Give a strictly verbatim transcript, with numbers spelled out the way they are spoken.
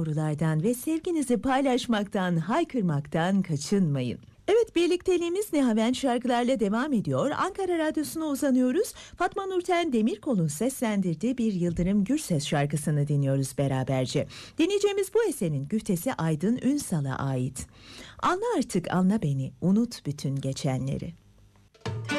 doğrulardan ve sevginizi paylaşmaktan, haykırmaktan kaçınmayın. Evet, birlikteliğimiz Nihaven şarkılarla devam ediyor. Ankara Radyosu'na uzanıyoruz. Fatma Nurten Demirkol'un seslendirdiği bir Yıldırım Gürses şarkısını dinliyoruz beraberce. Dinleyeceğimiz bu eserin güftesi Aydın Ünsal'a ait. Anla artık anla beni, unut bütün geçenleri.